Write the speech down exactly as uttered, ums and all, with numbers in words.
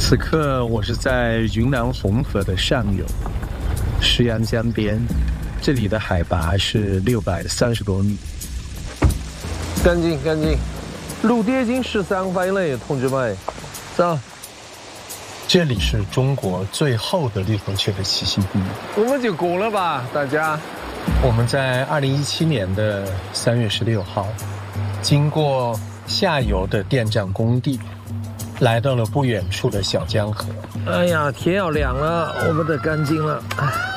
此刻我是在云南红河的上游，石阳江边，这里的海拔是六百三十多米。 干净干净，陆地已经十三分了，同志们，走。 这里是中国最后的绿头雀的栖息地， 我们就过了吧，大家。 我们在二零一七年的三月十六号，经过下游的电站工地，来到了不远处的小江河。 哎呀，天要亮了，我们得赶紧了。